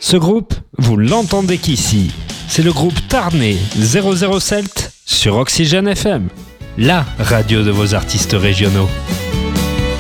Ce groupe, vous l'entendez qu'ici. C'est le groupe Tarnais 007 sur Oxygène FM, la radio de vos artistes régionaux.